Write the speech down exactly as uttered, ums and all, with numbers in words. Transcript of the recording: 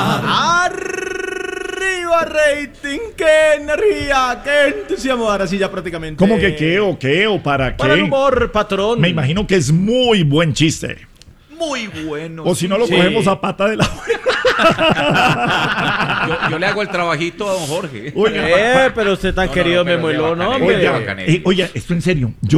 Arriba rating, qué energía, qué entusiasmo. Ahora sí ya prácticamente. ¿Cómo que qué o qué o para qué? Para el humor, patrón. Me imagino que es muy buen chiste. Muy bueno. O si no lo sí. cogemos a pata de la yo, yo le hago el trabajito a don Jorge. Oiga, eh, pero usted tan no, querido no, no, Memo Elón, ¿no? Oiga, eh, oiga, esto en serio. Yo